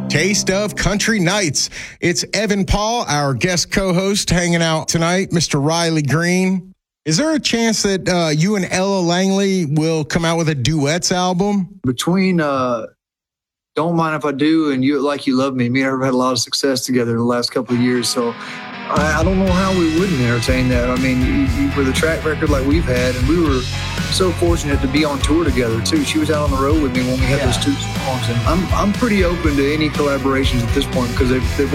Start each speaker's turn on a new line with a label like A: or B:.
A: Taste of Country Nights. It's Evan Paul, our guest co-host, hanging out tonight, Mr. Riley Green. Is there a chance that you and Ella Langley will come out with a duets album?
B: Between Don't Mind If I Do and You Like You Love Me, me and her have had a lot of success together in the last couple of years, so I don't know how we wouldn't entertain that. I mean, with a track record like we've had, and we were so fortunate to be on tour together too. She was out on the road with me when we had those two songs, and I'm pretty open to any collaborations at this point because they've